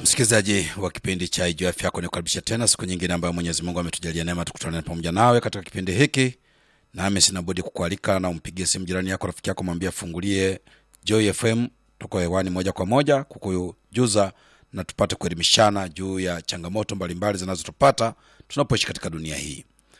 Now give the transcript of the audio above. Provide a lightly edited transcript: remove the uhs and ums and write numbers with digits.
Msikilizaji wa kipindi cha Ijue Afya Yako, nikukaribisha tena siku nyingine ambayo Mwenyezi Mungu ametujalia neema tukutane pamoja nawe katika kipindi hiki. Nami sina budi kukualika na umpigie simu jirani yako, rafiki yako, mwambie fungulie Joy FM. Tuko hewani moja kwa moja kukujuza na tupate kuelimishana juu ya changamoto mbalimbali zinazotupata tunapoishi katika dunia hii.